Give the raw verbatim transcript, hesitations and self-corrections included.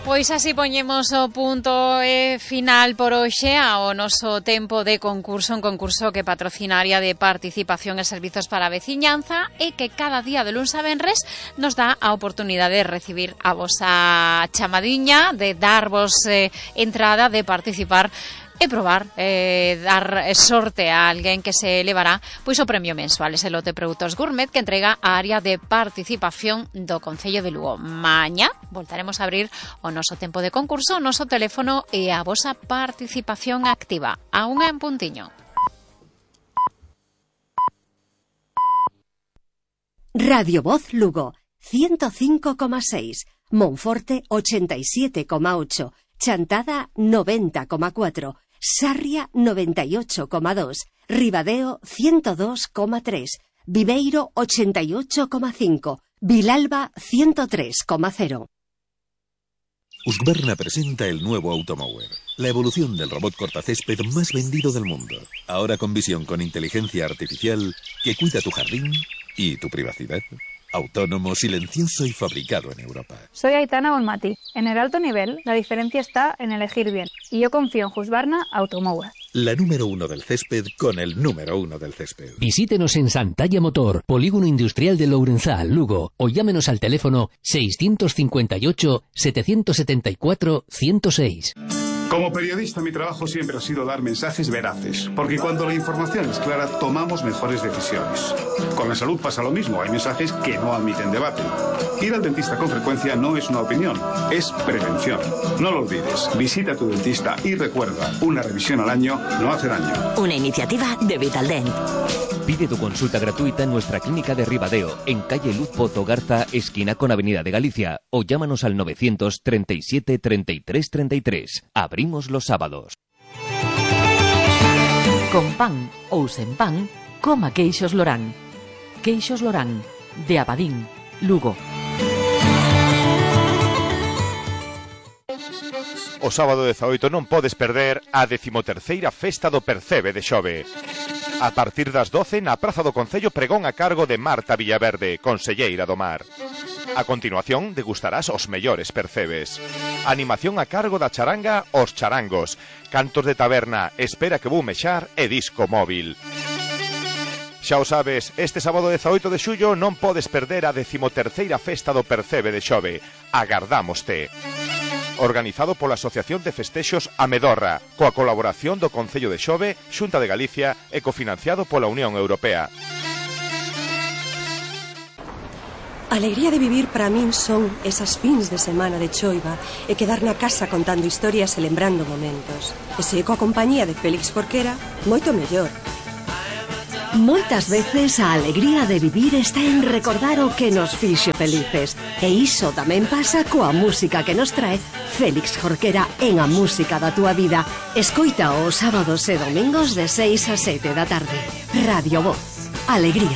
Pois así poñemos o punto e final por hoxe ao noso tempo de concurso, un concurso que patrocina a área de participación e servizos para a veciñanza e que cada día de luns a venres nos dá a oportunidade de recibir a vosa chamadiña, de darvos eh, entrada, de participar e probar, eh, dar sorte a alguén que se levará pois o premio mensual, ese lote de produtos gourmet que entrega a área de participación do Concello de Lugo. Mañá voltaremos a abrir o noso tempo de concurso, o noso teléfono e a vosa participación activa. A unha en puntiño. Radio Voz Lugo, ciento cinco coma seis, Monforte ochenta y siete coma ocho, Chantada noventa coma cuatro, Sarria noventa y ocho coma dos, Ribadeo ciento dos coma tres, Viveiro ochenta y ocho coma cinco, Vilalba ciento tres coma cero. Husqvarna presenta el nuevo Automower, la evolución del robot cortacésped más vendido del mundo. Ahora con visión con inteligencia artificial que cuida tu jardín y tu privacidad. Autónomo, silencioso y fabricado en Europa. Soy Aitana Bonmati. En el alto nivel, la diferencia está en elegir bien. Y yo confío en Husqvarna Automower. La número uno del césped con el número uno del césped. Visítenos en Santalla Motor, Polígono Industrial de Lourenzá, Lugo, o llámenos al teléfono seiscientos cincuenta y ocho, setecientos setenta y cuatro, ciento seis. Como periodista, mi trabajo siempre ha sido dar mensajes veraces, porque cuando la información es clara, tomamos mejores decisiones. Con la salud pasa lo mismo, hay mensajes que no admiten debate. Ir al dentista con frecuencia no es una opinión, es prevención. No lo olvides, visita a tu dentista y recuerda, una revisión al año no hace daño. Una iniciativa de Vitaldent. Pide tu consulta gratuita en nuestra clínica de Ribadeo, en calle Luz Pozo Garza, esquina con Avenida de Galicia, o llámanos al novecientos treinta y siete, treinta y tres, treinta y tres. Abrimos los sábados. Con pan ou sen pan, coma queixos Lorán. Queixos Lorán, de Abadín, Lugo. O sábado dezaoito non podes perder a decimoterceira Festa do Percebe de Xove. A partir das doce na Praza do Concello, pregón a cargo de Marta Villaverde, conselleira do Mar. A continuación degustarás os mellores percebes. Animación a cargo da charanga Os Charangos. Cantos de taberna, Espera que vou mexar e disco móvil. Xa o sabes, este sábado dezaoito de xullo non podes perder a decimoterceira Festa do Percebe de Xove. Agardámoste. Organizado pola Asociación de Festexos Amedorra, coa colaboración do Concello de Xove, Xunta de Galicia e cofinanciado pola Unión Europea. A alegría de vivir para min son esas fins de semana de choiva e quedar na casa contando historias e lembrando momentos. E se coa compañía de Félix Jorquera, moito mellor. Moitas veces a alegría de vivir está en recordar o que nos fixo felices. E iso tamén pasa coa música que nos trae Félix Jorquera en A Música da Túa Vida. Escoita os sábados e domingos de seis a sete da tarde. Radio Voz. Alegría